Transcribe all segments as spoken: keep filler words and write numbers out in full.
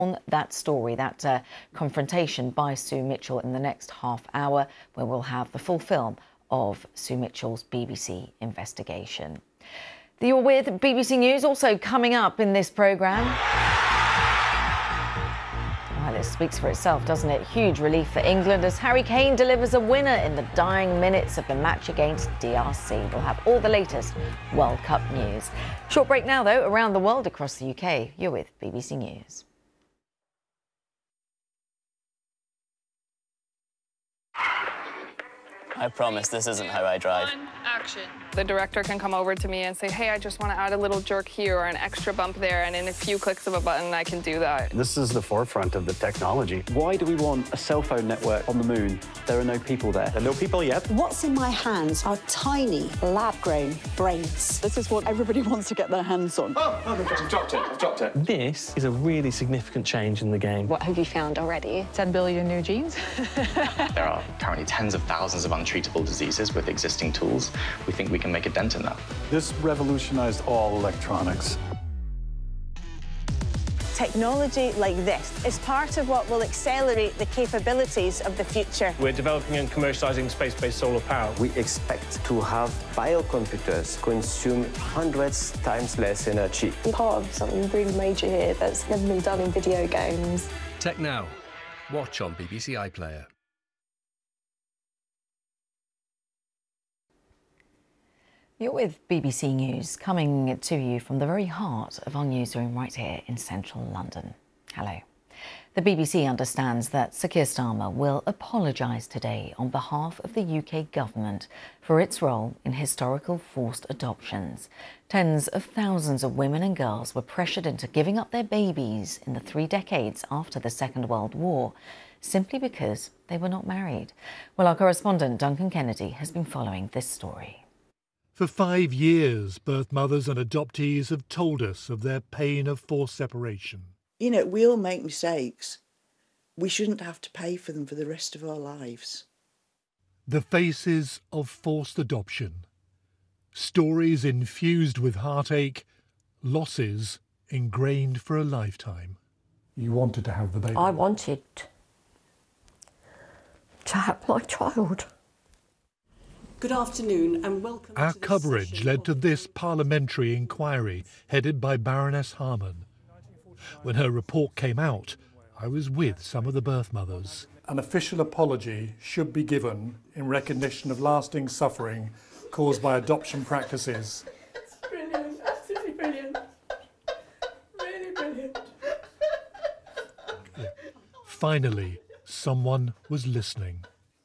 On that story, that uh, confrontation by Sue Mitchell in the next half hour, where we'll have the full film of Sue Mitchell's B B C investigation. The You're With B B C News also coming up in this programme. Well, this speaks for itself, doesn't it? Huge relief for England as Harry Kane delivers a winner in the dying minutes of the match against D R C. We'll have all the latest World Cup news. Short break now, though, around the world across the U K. You're with B B C News. I promise this isn't how I drive. On, action. The director can come over to me and say, hey, I just want to add a little jerk here or an extra bump there, and in a few clicks of a button, I can do that. This is the forefront of the technology. Why do we want a cell phone network on the moon? There are no people there. There are no people yet. What's in my hands are tiny, lab-grown brains. This is what everybody wants to get their hands on. Oh, oh my God, I've dropped it, I've dropped it. This is a really significant change in the game. What have you found already? ten billion new genes. There are currently tens of thousands of untreatable diseases with existing tools. We think we can make a dent in that. This revolutionized all electronics. Technology like this is part of what will accelerate the capabilities of the future. We're developing and commercializing space-based solar power. We expect to have biocomputers consume hundreds times less energy. I'm part of something really major here that's never been done in video games. Tech Now. Watch on B B C iPlayer. You're with B B C News, coming to you from the very heart of our newsroom right here in central London. Hello. The B B C understands that Sir Keir Starmer will apologise today on behalf of the U K government for its role in historical forced adoptions. Tens of thousands of women and girls were pressured into giving up their babies in the three decades after the Second World War, simply because they were not married. Well, our correspondent Duncan Kennedy has been following this story. For five years, birth mothers and adoptees have told us of their pain of forced separation. You know, we all make mistakes. We shouldn't have to pay for them for the rest of our lives. The faces of forced adoption. Stories infused with heartache, losses ingrained for a lifetime. You wanted to have the baby? I wanted to have my child. Good afternoon and welcome. Our to coverage led to this parliamentary inquiry headed by Baroness Harman. When her report came out, I was with some of the birth mothers. An official apology should be given in recognition of lasting suffering caused by adoption practices. It's brilliant, absolutely brilliant. Really brilliant. Finally, someone was listening.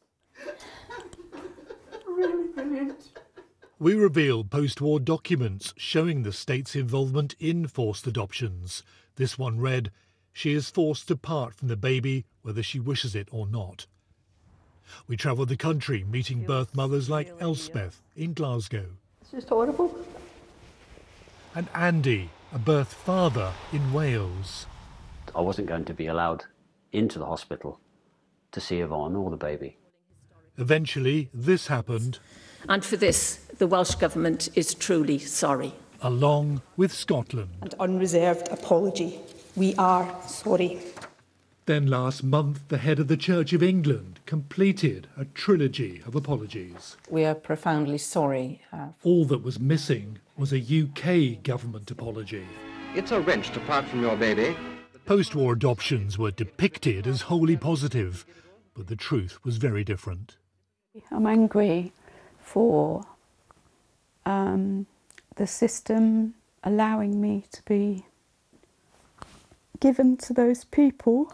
Really brilliant. We revealed post-war documents showing the state's involvement in forced adoptions. This one read, "She is forced to part from the baby whether she wishes it or not." We travelled the country meeting birth mothers like Elspeth in Glasgow. It's just horrible. And Andy, a birth father in Wales. I wasn't going to be allowed into the hospital to see Yvonne or the baby. Eventually, this happened. And for this, the Welsh Government is truly sorry. Along with Scotland. An unreserved apology. We are sorry. Then last month, the head of the Church of England completed a trilogy of apologies. We are profoundly sorry. Uh, All that was missing was a U K government apology. It's a wrench to part from your baby. Post-war adoptions were depicted as wholly positive, but the truth was very different. I'm angry for um, the system allowing me to be given to those people.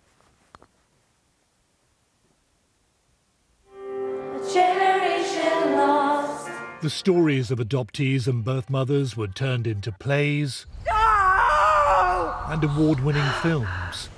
A generation lost. The stories of adoptees and birth mothers were turned into plays No! and award-winning films.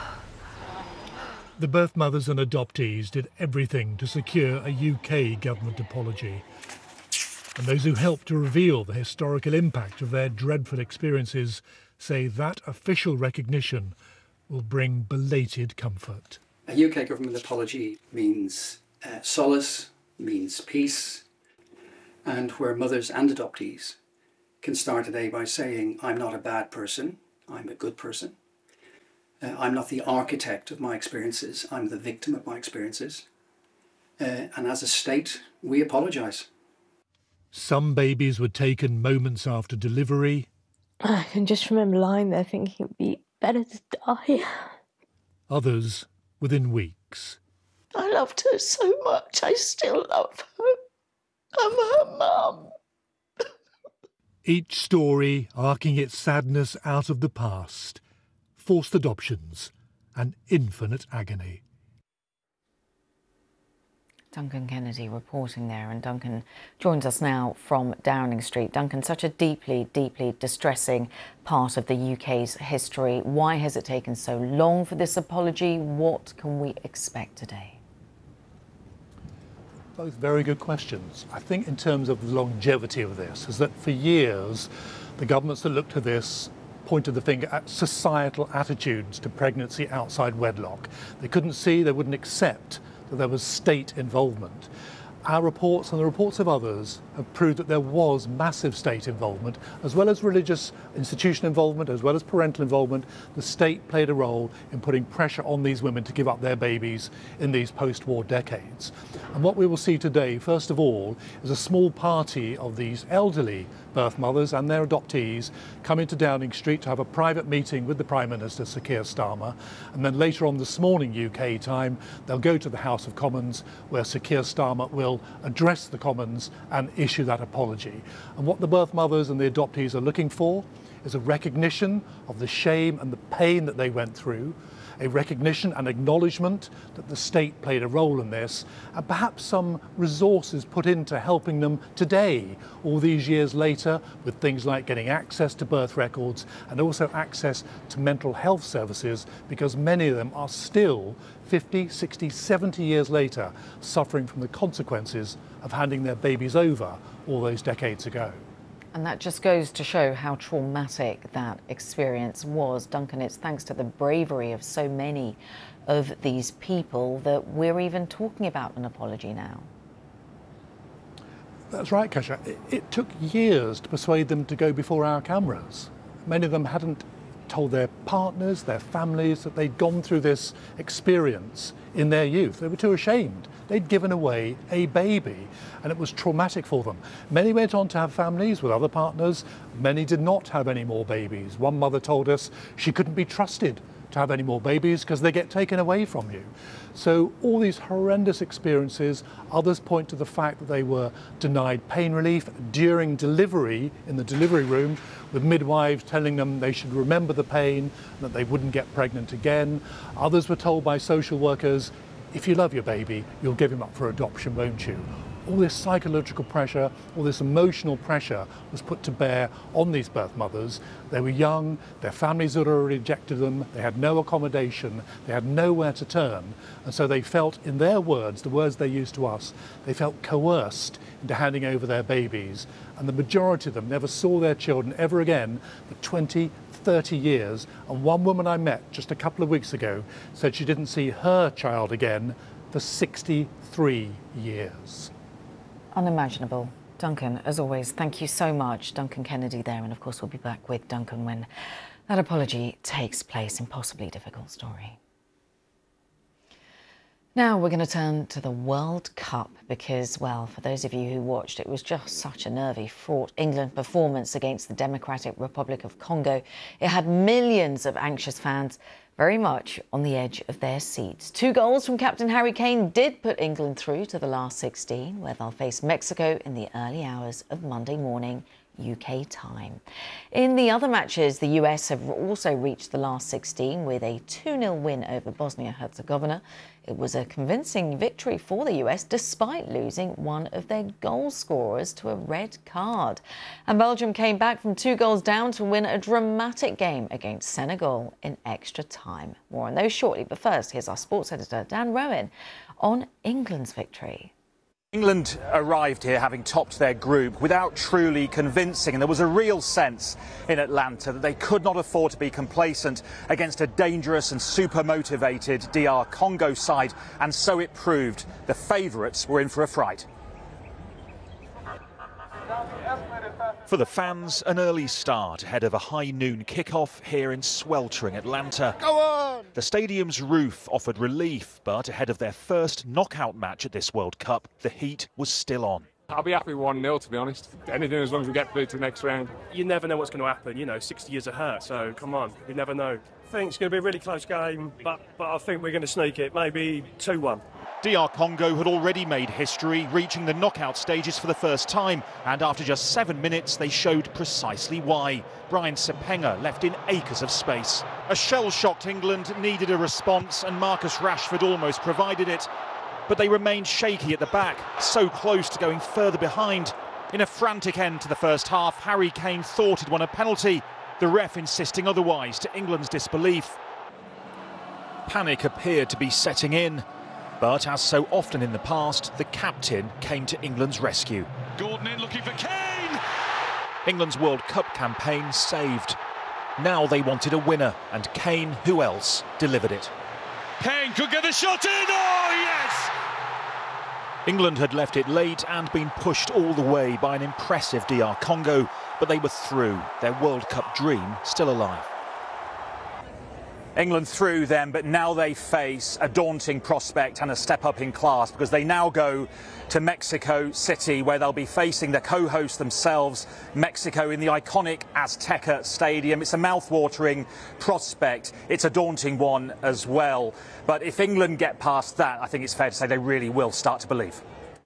The birth mothers and adoptees did everything to secure a U K government apology. And those who helped to reveal the historical impact of their dreadful experiences say that official recognition will bring belated comfort. A U K government apology means uh, solace, means peace, and where mothers and adoptees can start a day by saying, I'm not a bad person, I'm a good person. Uh, I'm not the architect of my experiences, I'm the victim of my experiences. Uh, and as a state, we apologise. Some babies were taken moments after delivery. I can just remember lying there thinking it'd be better to die. Others within weeks. I loved her so much. I still love her. I'm her mum. Each story arcing its sadness out of the past. Forced adoptions and infinite agony. Duncan Kennedy reporting there, and Duncan joins us now from Downing Street. Duncan, such a deeply, deeply distressing part of the U K's history. Why has it taken so long for this apology? What can we expect today? Both very good questions. I think in terms of the longevity of this, is that for years, the governments that looked at this pointed the finger at societal attitudes to pregnancy outside wedlock. They couldn't see, they wouldn't accept that there was state involvement. Our reports and the reports of others have proved that there was massive state involvement, as well as religious institution involvement, as well as parental involvement. The state played a role in putting pressure on these women to give up their babies in these post-war decades. And what we will see today, first of all, is a small party of these elderly birth mothers and their adoptees come into Downing Street to have a private meeting with the Prime Minister, Sir Keir Starmer, and then later on this morning U K time they'll go to the House of Commons where Sir Keir Starmer will address the Commons and issue that apology. And what the birth mothers and the adoptees are looking for is a recognition of the shame and the pain that they went through, a recognition and acknowledgement that the state played a role in this, and perhaps some resources put into helping them today, all these years later, with things like getting access to birth records and also access to mental health services, because many of them are still fifty, sixty, seventy years later suffering from the consequences of handing their babies over all those decades ago. And that just goes to show how traumatic that experience was. Duncan, it's thanks to the bravery of so many of these people that we're even talking about an apology now. That's right, Kasia. It, it took years to persuade them to go before our cameras. Many of them hadn't told their partners, their families, that they'd gone through this experience in their youth. They were too ashamed. They'd given away a baby, and it was traumatic for them. Many went on to have families with other partners. Many did not have any more babies. One mother told us she couldn't be trusted to have any more babies because they get taken away from you. So all these horrendous experiences, others point to the fact that they were denied pain relief during delivery in the delivery room, with midwives telling them they should remember the pain, that they wouldn't get pregnant again. Others were told by social workers, if you love your baby, you'll give him up for adoption, won't you? All this psychological pressure, all this emotional pressure was put to bear on these birth mothers. They were young, their families had already rejected them, they had no accommodation, they had nowhere to turn, and so they felt, in their words, the words they used to us, they felt coerced into handing over their babies, and the majority of them never saw their children ever again for twenty, thirty years. And one woman I met just a couple of weeks ago said she didn't see her child again for sixty-three years. Unimaginable. Duncan, as always, thank you so much. Duncan Kennedy there, and of course we'll be back with Duncan when that apology takes place. Impossibly difficult story. Now we're going to turn to the World Cup because, well, for those of you who watched, it was just such a nervy, fraught England performance against the Democratic Republic of Congo. It had millions of anxious fans very much on the edge of their seats. Two goals from captain Harry Kane did put England through to the last sixteen, where they'll face Mexico in the early hours of Monday morning U K time. In the other matches, the U S have also reached the last sixteen with a two nil win over Bosnia-Herzegovina. It was a convincing victory for the U S despite losing one of their goal scorers to a red card. And Belgium came back from two goals down to win a dramatic game against Senegal in extra time. More on those shortly, but first, here's our sports editor Dan Rowan on England's victory. England arrived here having topped their group without truly convincing, and there was a real sense in Atlanta that they could not afford to be complacent against a dangerous and super motivated D R Congo side, and so it proved. The favourites were in for a fright. For the fans, an early start ahead of a high noon kickoff here in sweltering Atlanta. Go on! The stadium's roof offered relief, but ahead of their first knockout match at this World Cup, the heat was still on. I'll be happy with one nil, to be honest. Anything as long as we get through to the next round. You never know what's going to happen, you know, sixty years of hurt, so come on, you never know. I think it's going to be a really close game, but, but I think we're going to sneak it, maybe two one. D R Congo had already made history, reaching the knockout stages for the first time, and after just seven minutes they showed precisely why. Brian Sepenga left in acres of space. A shell-shocked England needed a response, and Marcus Rashford almost provided it. But they remained shaky at the back, so close to going further behind. In a frantic end to the first half, Harry Kane thought he'd won a penalty, the ref insisting otherwise to England's disbelief. Panic appeared to be setting in, but as so often in the past, the captain came to England's rescue. Gordon in looking for Kane! England's World Cup campaign saved. Now they wanted a winner, and Kane, who else, delivered it. Kane could get the shot in! Oh, yes! England had left it late and been pushed all the way by an impressive D R Congo, but they were through, their World Cup dream still alive. England through them, but now they face a daunting prospect and a step up in class, because they now go to Mexico City, where they'll be facing the co-hosts themselves, Mexico, in the iconic Azteca Stadium. It's a mouth-watering prospect. It's a daunting one as well. But if England get past that, I think it's fair to say they really will start to believe.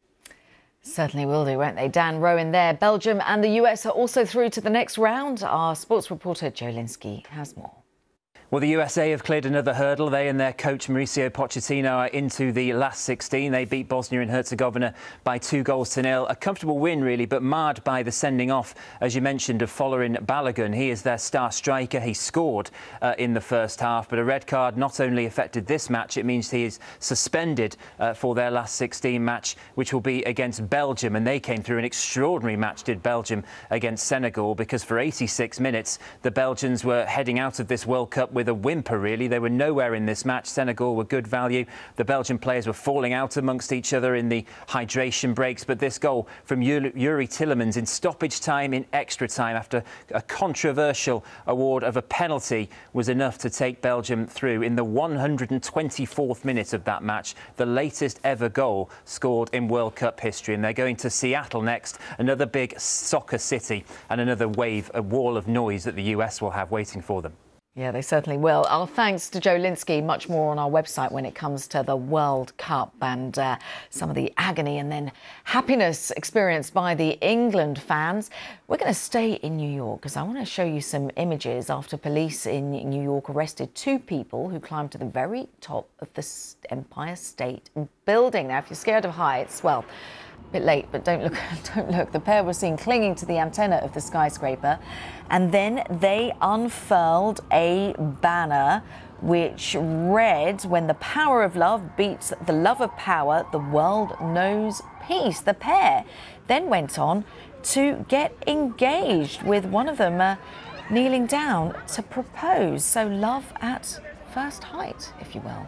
Certainly will do, won't they? Dan Rowan there. Belgium and the U S are also through to the next round. Our sports reporter Joe Linsky has more. Well, the U S A have cleared another hurdle. They and their coach Mauricio Pochettino are into the last sixteen. They beat Bosnia and Herzegovina by two goals to nil. A comfortable win, really, but marred by the sending off, as you mentioned, of Folarin Balogun. He is their star striker. He scored uh, in the first half, but a red card not only affected this match, it means he is suspended uh, for their last sixteen match, which will be against Belgium. And they came through an extraordinary match, did Belgium, against Senegal, because for eighty-six minutes, the Belgians were heading out of this World Cup with with a whimper, really. They were nowhere in this match. Senegal were good value. The Belgian players were falling out amongst each other in the hydration breaks. But this goal from Yuri Tillemans in stoppage time, in extra time, after a controversial award of a penalty, was enough to take Belgium through in the one hundred twenty-fourth minute of that match, the latest ever goal scored in World Cup history. And they're going to Seattle next, another big soccer city, and another wave, a wall of noise that the U S will have waiting for them. Yeah, they certainly will. Our thanks to Joe Linsky. Much more on our website when it comes to the World Cup and uh, some of the agony and then happiness experienced by the England fans. We're going to stay in New York because I want to show you some images after police in New York arrested two people who climbed to the very top of the Empire State Building. Now, if you're scared of heights, well, a bit late, but don't look, don't look. The pair were seen clinging to the antenna of the skyscraper, and then they unfurled a banner which read, "When the power of love beats the love of power, the world knows peace." The pair then went on to get engaged, with one of them uh, kneeling down to propose. So love at first height, if you will.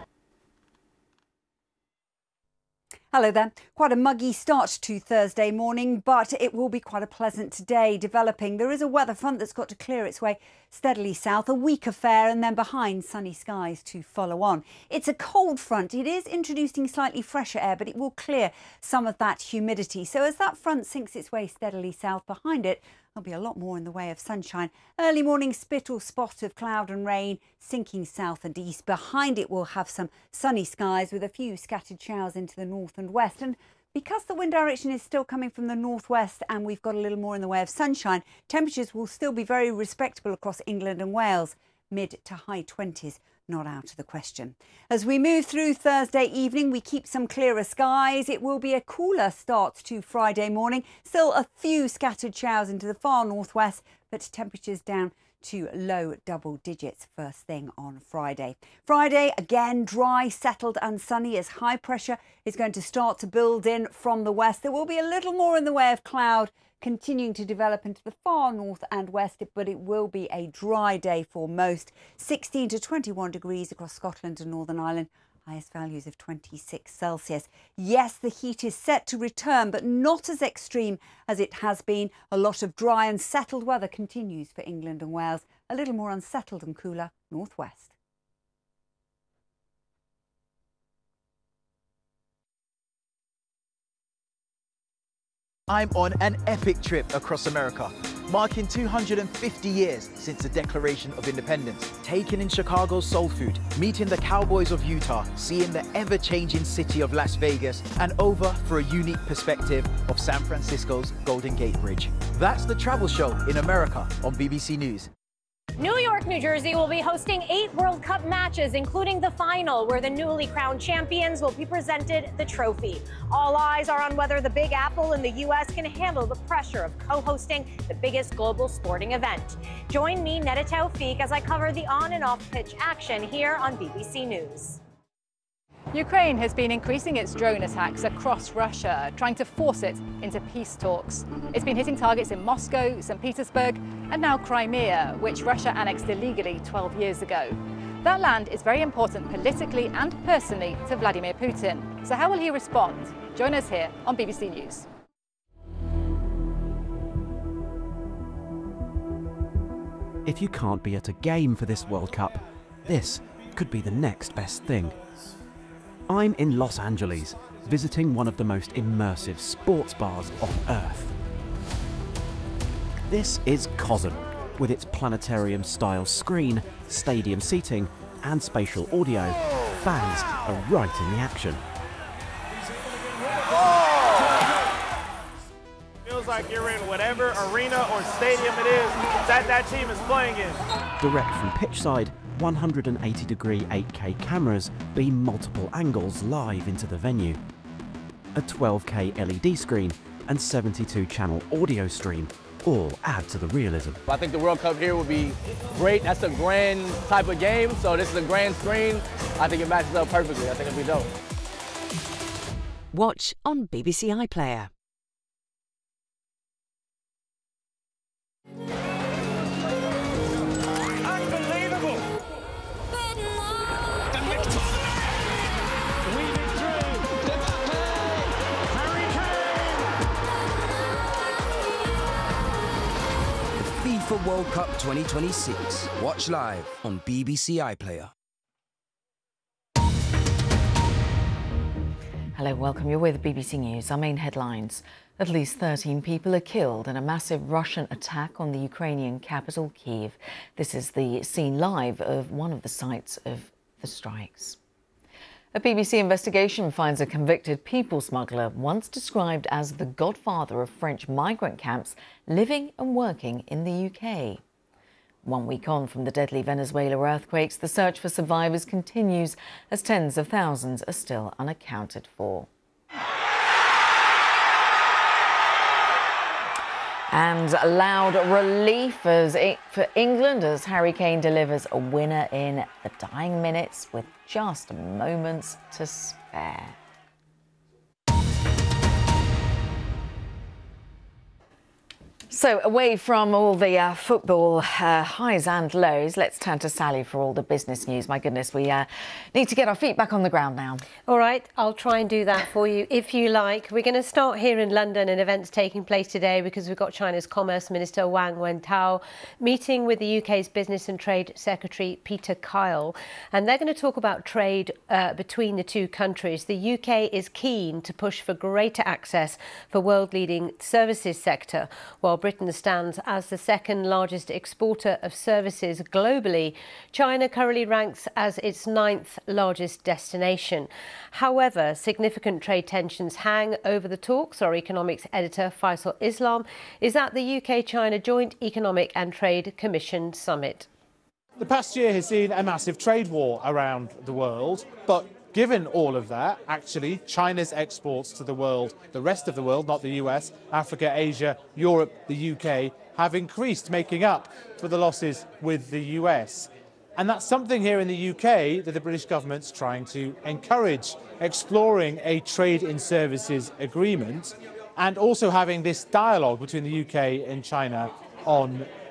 Hello there. Quite a muggy start to Thursday morning, but it will be quite a pleasant day developing. There is a weather front that's got to clear its way steadily south, a weak affair, and then behind sunny skies to follow on. It's a cold front. It is introducing slightly fresher air, but it will clear some of that humidity. So as that front sinks its way steadily south, behind it, there'll be a lot more in the way of sunshine. Early morning spit or spot of cloud and rain sinking south and east. Behind it, we'll have some sunny skies with a few scattered showers into the north and west. And because the wind direction is still coming from the northwest and we've got a little more in the way of sunshine, temperatures will still be very respectable across England and Wales. Mid to high twenties, not out of the question. As we move through Thursday evening, we keep some clearer skies. It will be a cooler start to Friday morning. Still a few scattered showers into the far northwest, but temperatures down to low double digits first thing on Friday. Friday, again, dry, settled and sunny as high pressure is going to start to build in from the west. There will be a little more in the way of cloud continuing to develop into the far north and west, but it will be a dry day for most. sixteen to twenty-one degrees across Scotland and Northern Ireland. Highest values of twenty-six Celsius. Yes, the heat is set to return, but not as extreme as it has been. A lot of dry and settled weather continues for England and Wales. A little more unsettled and cooler northwest. I'm on an epic trip across America, marking two hundred fifty years since the Declaration of Independence. Taken in Chicago's soul food, meeting the Cowboys of Utah, seeing the ever-changing city of Las Vegas, and over for a unique perspective of San Francisco's Golden Gate Bridge. That's the travel show in America on B B C News. New York, New Jersey will be hosting eight World Cup matches, including the final, where the newly crowned champions will be presented the trophy. All eyes are on whether the Big Apple in the U S can handle the pressure of co-hosting the biggest global sporting event. Join me, Neda Tawfiq, as I cover the on and off pitch action here on B B C News. Ukraine has been increasing its drone attacks across Russia, trying to force it into peace talks. It's been hitting targets in Moscow, Saint Petersburg, and now Crimea, which Russia annexed illegally twelve years ago. That land is very important politically and personally to Vladimir Putin. So how will he respond? Join us here on B B C News. If you can't be at a game for this World Cup, this could be the next best thing. I'm in Los Angeles, visiting one of the most immersive sports bars on Earth. This is COSM, with its planetarium-style screen, stadium seating, and spatial audio. Fans are right in the action. Feels like you're in whatever arena or stadium it is that that team is playing in. Direct from pitchside, one hundred eighty degree eight K cameras beam multiple angles live into the venue. A twelve K L E D screen and seventy-two channel audio stream all add to the realism. I think the World Cup here would be great. That's a grand type of game, so this is a grand screen. I think it matches up perfectly. I think it'll be dope. Watch on B B C iPlayer. FIFA World Cup twenty twenty-six. Watch live on B B C iPlayer. Hello, welcome. You're with B B C News. Our main headlines. At least thirteen people are killed in a massive Russian attack on the Ukrainian capital, Kyiv. This is the scene live of one of the sites of the strikes. A B B C investigation finds a convicted people smuggler, once described as the godfather of French migrant camps, living and working in the U K. One week on from the deadly Venezuela earthquakes, the search for survivors continues as tens of thousands are still unaccounted for. And loud relief as it, for England as Harry Kane delivers a winner in the dying minutes with just moments to spare. So away from all the uh, football uh, highs and lows, let's turn to Sally for all the business news. My goodness, we uh, need to get our feet back on the ground now. All right, I'll try and do that for you if you like. We're going to start here in London, an event's taking place today because we've got China's Commerce Minister Wang Wentao meeting with the U K's Business and Trade Secretary Peter Kyle. And they're going to talk about trade uh, between the two countries. The U K is keen to push for greater access for world-leading services sector, while Britain stands as the second largest exporter of services globally. China currently ranks as its ninth largest destination. However, significant trade tensions hang over the talks. Our economics editor Faisal Islam is at the U K-China Joint Economic and Trade Commission Summit. The past year has seen a massive trade war around the world, but given all of that, actually, China's exports to the world, the rest of the world, not the U S, Africa, Asia, Europe, the U K, have increased, making up for the losses with the U S. And that's something here in the U K that the British government's trying to encourage, exploring a trade in services agreement and also having this dialogue between the U K and China on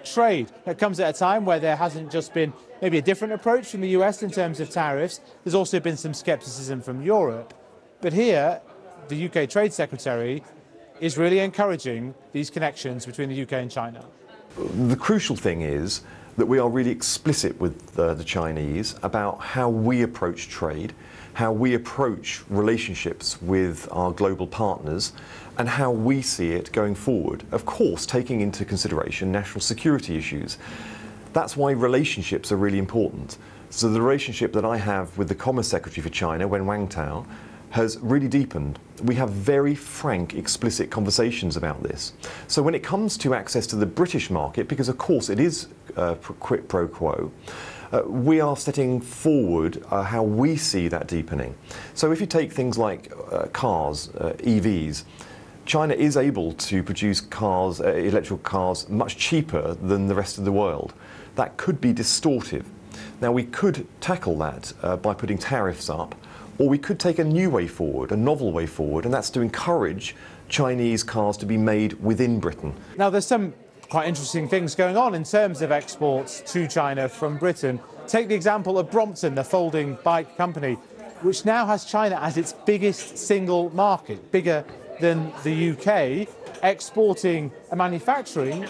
trade. It comes at a time where there hasn't just been maybe a different approach from the U S in terms of tariffs. There's also been some scepticism from Europe. But here, the U K Trade Secretary is really encouraging these connections between the U K and China. The crucial thing is that we are really explicit with uh, the Chinese about how we approach trade, how we approach relationships with our global partners, and how we see it going forward. Of course, taking into consideration national security issues. That's why relationships are really important. So the relationship that I have with the Commerce Secretary for China, Wen Wangtao, has really deepened. We have very frank, explicit conversations about this. So when it comes to access to the British market, because of course it is uh, quid pro quo, uh, we are setting forward uh, how we see that deepening. So if you take things like uh, cars, uh, E Vs, China is able to produce cars, uh, electrical cars, much cheaper than the rest of the world. That could be distortive. Now we could tackle that uh, by putting tariffs up, or we could take a new way forward, a novel way forward, and that's to encourage Chinese cars to be made within Britain. Now, there's some quite interesting things going on in terms of exports to China from Britain. Take the example of Brompton, the folding bike company, which now has China as its biggest single market, bigger than the U K, exporting and manufacturing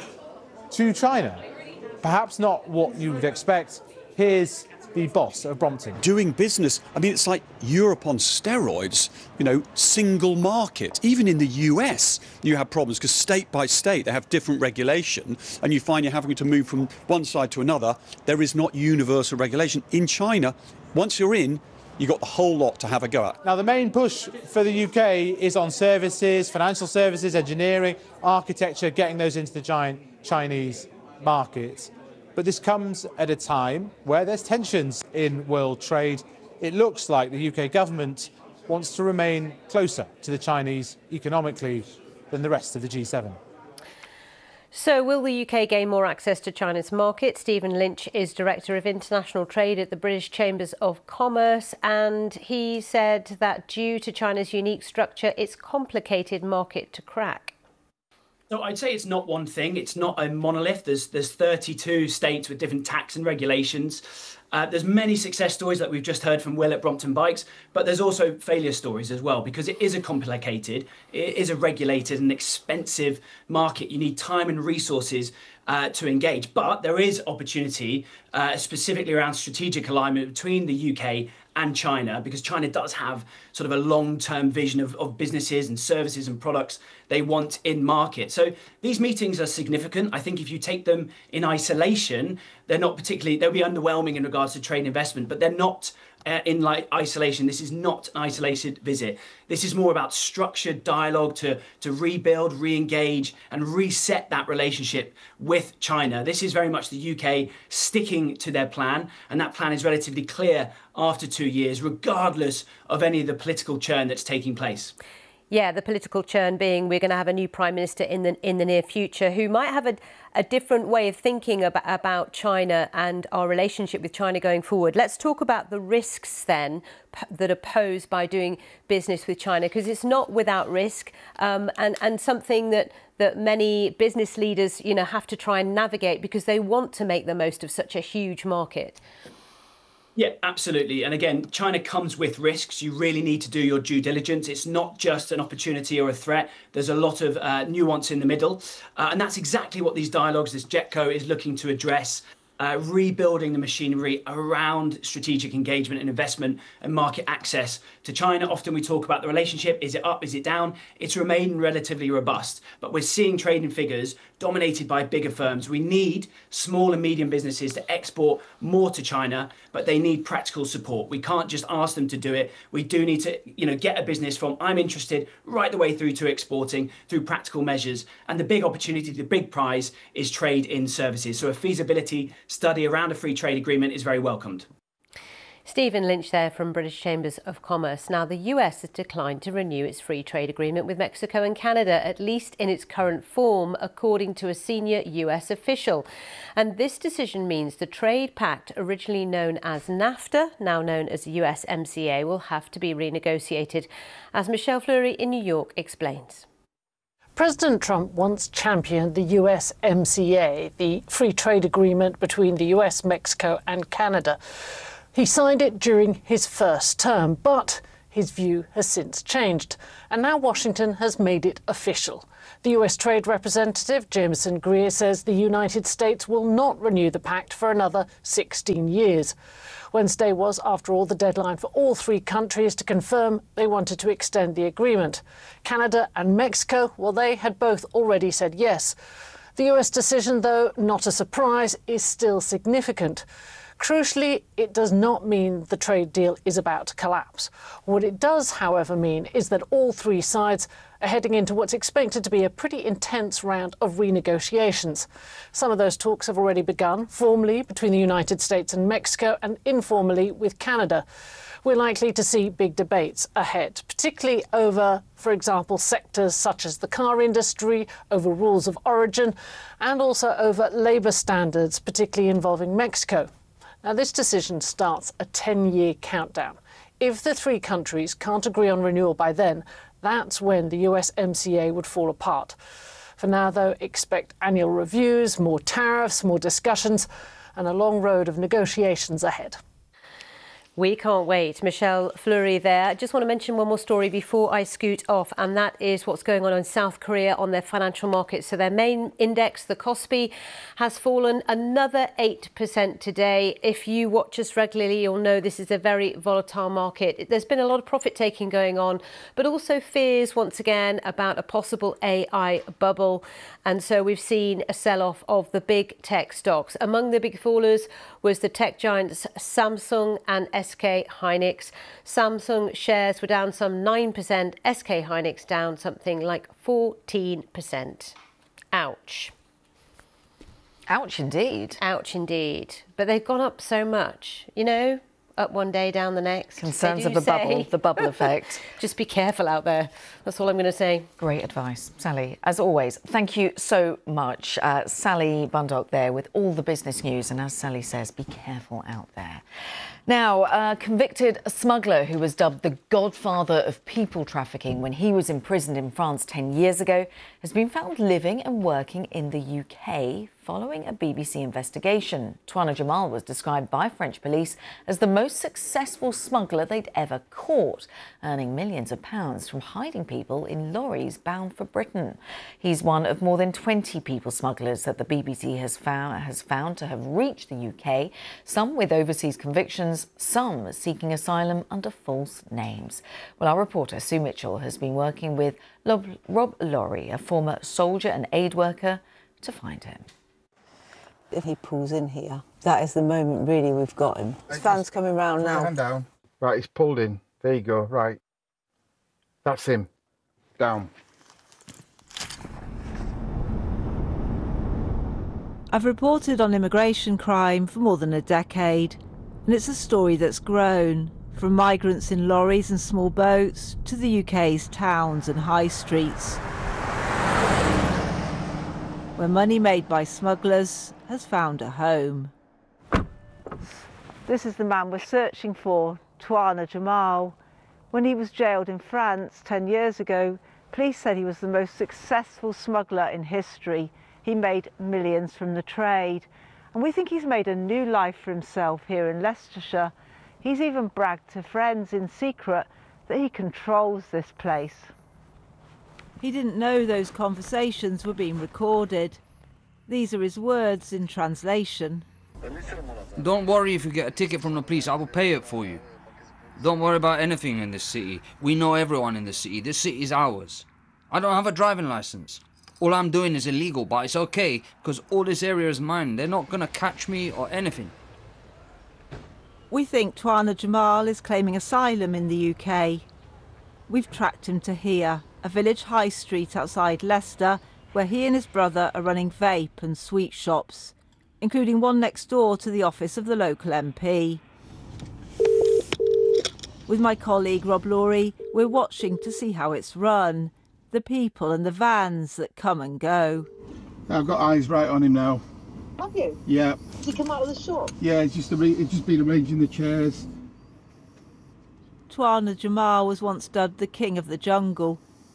to China. Perhaps not what you would expect. Here's the boss of Brompton. Doing business, I mean, it's like Europe on steroids, you know, single market. Even in the U S, you have problems because state by state, they have different regulation, and you find you're having to move from one side to another. There is not universal regulation. In China, once you're in, you've got the whole lot to have a go at. Now, the main push for the U K is on services, financial services, engineering, architecture, getting those into the giant Chinese market. But this comes at a time where there's tensions in world trade. It looks like the U K government wants to remain closer to the Chinese economically than the rest of the G seven. So will the U K gain more access to China's market? Stephen Lynch is Director of International Trade at the British Chambers of Commerce, and he said that due to China's unique structure, it's a complicated market to crack. So I'd say it's not one thing. It's not a monolith. There's there's thirty-two states with different tax and regulations. Uh, there's many success stories that we've just heard from Will at Brompton Bikes, but there's also failure stories as well, because it is a complicated, it is a regulated and expensive market. You need time and resources uh, to engage, but there is opportunity, uh, specifically around strategic alignment between the U K and China, because China does have sort of a long-term vision of, of businesses and services and products they want in market. So these meetings are significant. I think if you take them in isolation, they're not particularly, they'll be underwhelming in regards to trade investment, but they're not uh, in like isolation. This is not an isolated visit. This is more about structured dialogue to, to rebuild, re-engage and reset that relationship with China. This is very much the U K sticking to their plan, and that plan is relatively clear after two years, regardless of any of the political churn that's taking place. Yeah, the political churn being we're going to have a new Prime Minister in the in the near future who might have a, a different way of thinking about, about China and our relationship with China going forward. Let's talk about the risks then that are posed by doing business with China, because it's not without risk, um, and, and something that, that many business leaders, you know, have to try and navigate because they want to make the most of such a huge market. Yeah, absolutely. And again, China comes with risks. You really need to do your due diligence. It's not just an opportunity or a threat. There's a lot of uh, nuance in the middle. Uh, and that's exactly what these dialogues, this JETCO, is looking to address. Uh, rebuilding the machinery around strategic engagement and investment and market access to China. Often we talk about the relationship. Is it up? Is it down? It's remained relatively robust, but we're seeing trading figures dominated by bigger firms. We need small and medium businesses to export more to China, but they need practical support. We can't just ask them to do it. We do need to, you know, get a business from I'm interested right the way through to exporting through practical measures. And the big opportunity, the big prize is trade in services. So a feasibility study around a free trade agreement is very welcomed. Stephen Lynch there from British Chambers of Commerce. Now, the U S has declined to renew its free trade agreement with Mexico and Canada, at least in its current form, according to a senior U S official. And this decision means the trade pact, originally known as NAFTA, now known as U S M C A, will have to be renegotiated, as Michelle Fleury in New York explains. President Trump once championed the U S M C A, the free trade agreement between the U S, Mexico and Canada. He signed it during his first term, but his view has since changed, and now Washington has made it official. The U S Trade Representative, Jameson Greer, says the United States will not renew the pact for another sixteen years. Wednesday was, after all, the deadline for all three countries to confirm they wanted to extend the agreement. Canada and Mexico, well, they had both already said yes. The U S decision, though not a surprise, is still significant. Crucially, it does not mean the trade deal is about to collapse. What it does, however, mean is that all three sides are heading into what's expected to be a pretty intense round of renegotiations. Some of those talks have already begun, formally between the United States and Mexico and informally with Canada. We're likely to see big debates ahead, particularly over, for example, sectors such as the car industry, over rules of origin, and also over labour standards, particularly involving Mexico. Now, this decision starts a ten-year countdown. If the three countries can't agree on renewal by then, that's when the U S M C A would fall apart. For now, though, expect annual reviews, more tariffs, more discussions, and a long road of negotiations ahead. We can't wait. Michelle Fleury there. I just want to mention one more story before I scoot off, and that is what's going on in South Korea on their financial markets. So their main index, the Kospi, has fallen another eight percent today. If you watch us regularly, you'll know this is a very volatile market. There's been a lot of profit taking going on, but also fears once again about a possible A I bubble. And so we've seen a sell-off of the big tech stocks. Among the big fallers was the tech giants Samsung and S K Hynix. Samsung shares were down some nine percent, S K Hynix down something like fourteen percent. Ouch. Ouch indeed. Ouch indeed. But they've gone up so much, you know, up one day, down the next. Concerns of the bubble, the bubble effect. Just be careful out there. That's all I'm going to say. Great advice, Sally. As always, thank you so much. Uh, Sally Bundock there with all the business news. And as Sally says, be careful out there. Now, a convicted smuggler who was dubbed the godfather of people trafficking when he was imprisoned in France ten years ago has been found living and working in the U K following a B B C investigation. Touana Jamal was described by French police as the most successful smuggler they'd ever caught, earning millions of pounds from hiding people in lorries bound for Britain. He's one of more than twenty people smugglers that the B B C has found, has found to have reached the U K, some with overseas convictions, some seeking asylum under false names. Well, our reporter Sue Mitchell has been working with Rob Laurie, a former soldier and aid worker, to find him. If he pulls in here, that is the moment really we've got him. His van's coming round now. Hand down. Right, he's pulled in. There you go. Right. That's him. Down. I've reported on immigration crime for more than a decade, and it's a story that's grown, from migrants in lorries and small boats to the U K's towns and high streets, where money made by smugglers has found a home. This is the man we're searching for, Touana Jamal. When he was jailed in France ten years ago, police said he was the most successful smuggler in history. He made millions from the trade. And we think he's made a new life for himself here in Leicestershire. He's even bragged to friends in secret that he controls this place. He didn't know those conversations were being recorded. These are his words in translation. Don't worry if you get a ticket from the police, I will pay it for you. Don't worry about anything in this city. We know everyone in the city. This city is ours. I don't have a driving license. All I'm doing is illegal, but it's okay, because all this area is mine. They're not going to catch me or anything. We think Touana Jamal is claiming asylum in the U K. We've tracked him to here, a village high street outside Leicester, where he and his brother are running vape and sweet shops, including one next door to the office of the local M P. With my colleague Rob Laurie, we're watching to see how it's run, the people and the vans that come and go. I've got eyes right on him now. Have you? Yeah. Did he come out of the shop? Yeah, it's just, it's just been arranging the chairs. Touana Jamal was once dubbed the king of the jungle.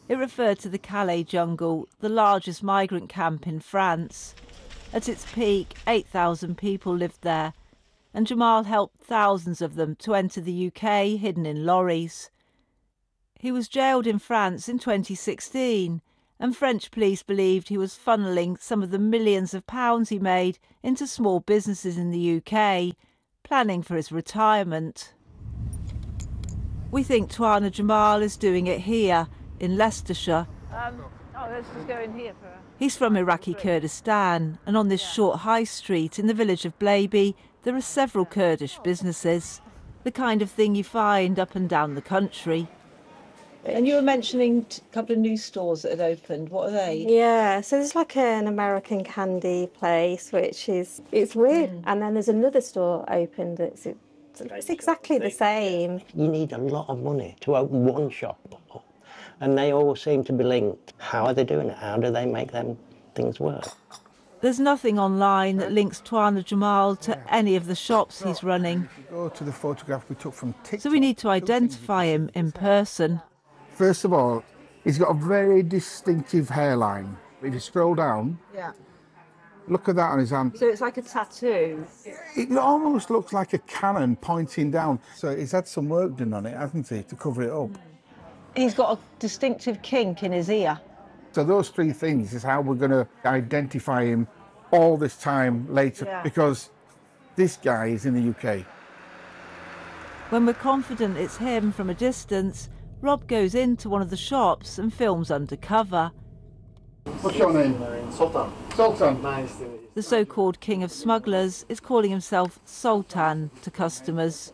It referred to the Calais jungle, the largest migrant camp in France. At its peak, eight thousand people lived there, and Jamal helped thousands of them to enter the U K hidden in lorries. He was jailed in France in twenty sixteen, and French police believed he was funneling some of the millions of pounds he made into small businesses in the U K, planning for his retirement. We think Tuana Jamal is doing it here, in Leicestershire. Um, oh, let's just go in here for a... He's from Iraqi Kurdistan, and on this short high street in the village of Blaby, there are several Kurdish businesses, the kind of thing you find up and down the country. And you were mentioning a couple of new stores that had opened. What are they? Yeah, so there's like an American candy place, which is, it's weird. Mm. And then there's another store opened that's it's exactly the same. You need a lot of money to open one shop, and they all seem to be linked. How are they doing it? How do they make them things work? There's nothing online that links Tuana Jamal to any of the shops he's running. Go to the photograph we took from TikTok. So we need to identify him in person. First of all, he's got a very distinctive hairline. If you scroll down, yeah. Look at that on his hand. So it's like a tattoo? It almost looks like a cannon pointing down. So he's had some work done on it, hasn't he, to cover it up. He's got a distinctive kink in his ear. So those three things is how we're going to identify him all this time later, yeah. Because this guy is in the U K. When we're confident it's him from a distance, Rob goes into one of the shops and films undercover. What's your name? Sultan. Sultan. Nice to meet you. The so-called king of smugglers is calling himself Sultan to customers.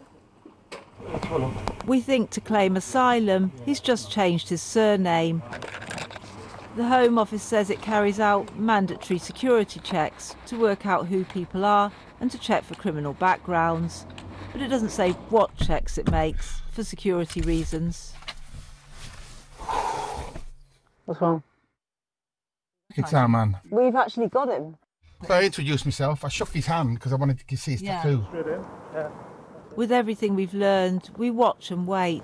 We think to claim asylum, he's just changed his surname. The Home Office says it carries out mandatory security checks to work out who people are and to check for criminal backgrounds. But it doesn't say what checks it makes for security reasons. What's wrong? It's our man. We've actually got him. So I introduced myself. I shook his hand because I wanted to see his yeah. tattoo. Yeah. With everything we've learned, we watch and wait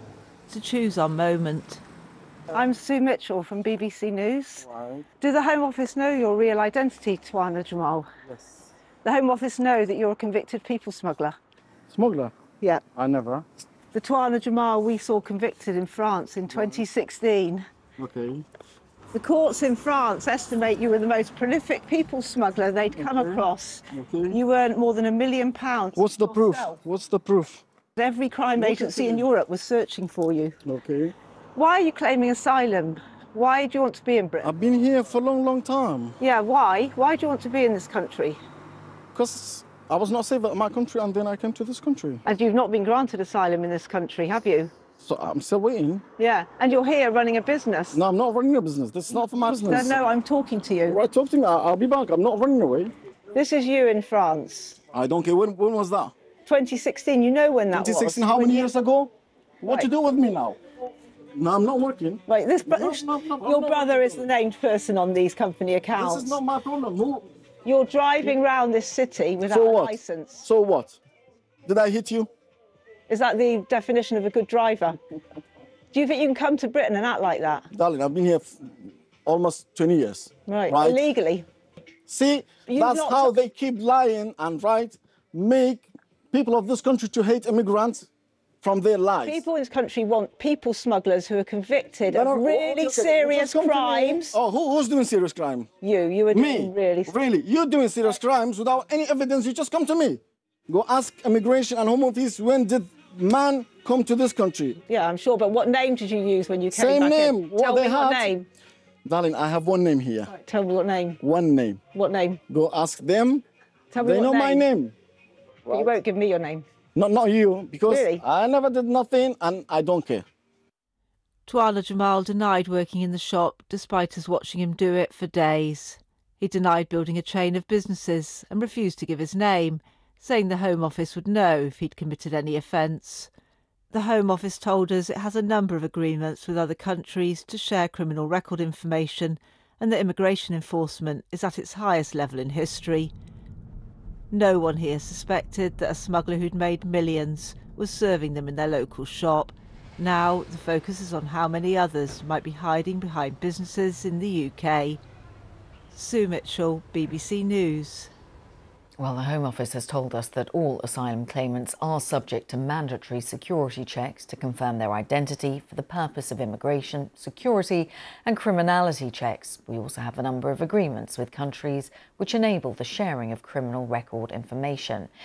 to choose our moment. I'm Sue Mitchell from B B C News. Right. Do the Home Office know your real identity, Tuana Jamal? Yes. The Home Office know that you're a convicted people smuggler? Smuggler? Yeah. I never. The Tuana Jamal we saw convicted in France in twenty sixteen. Okay. The courts in France estimate you were the most prolific people smuggler they'd come okay. across. Okay. You earned more than a million pounds. What's the proof? What's the proof? Every crime agency in Europe was searching for you. Okay. Why are you claiming asylum? Why do you want to be in Britain? I've been here for a long, long time. Yeah, why? Why do you want to be in this country? Because I was not safe at my country and then I came to this country. And you've not been granted asylum in this country, have you? So I'm still waiting. Yeah, and you're here running a business. No, I'm not running a business. This is not for my business. No, no, I'm talking to you. Right, talk to me. I'll be back. I'm not running away. This is you in France. I don't care. When, when was that? twenty sixteen. You know when that was. twenty sixteen, how many years ago? What to do with me now? No, I'm not working. Right, this bro no, no, no, your no, brother no. is the named person on these company accounts. This is not my problem. Who? You're driving around this city without so a what? license. So what? Did I hit you? Is that the definition of a good driver? Do you think you can come to Britain and act like that? Darling, I've been here f almost twenty years. Right, right? illegally. See, You've that's not how they keep lying and right, make people of this country to hate immigrants from their lives. People in this country want people smugglers who are convicted No, of no, really okay, okay. serious Just come to me. crimes. Oh, who, who's doing serious crime? You, you are Me? doing really. Really? You're doing serious crimes without any evidence. You just come to me. Go ask Immigration and Home Office, when did man come to this country? Yeah, I'm sure. But what name did you use when you came Same back name. in? What Tell they me had. what name. Darling, I have one name here. Right, tell me what name. One name. What name? Go ask them. Tell me they what know name. my name. But you won't give me your name. Not, not you, because Really? I never did nothing and I don't care. Tuana Jamal denied working in the shop, despite us watching him do it for days. He denied building a chain of businesses and refused to give his name, saying the Home Office would know if he'd committed any offence. The Home Office told us it has a number of agreements with other countries to share criminal record information and that immigration enforcement is at its highest level in history. No one here suspected that a smuggler who'd made millions was serving them in their local shop, Now the focus is on how many others might be hiding behind businesses in the U K. Sue Mitchell, B B C News. Well, the Home Office has told us that all asylum claimants are subject to mandatory security checks to confirm their identity for the purpose of immigration, security and criminality checks. We also have a number of agreements with countries which enable the sharing of criminal record information.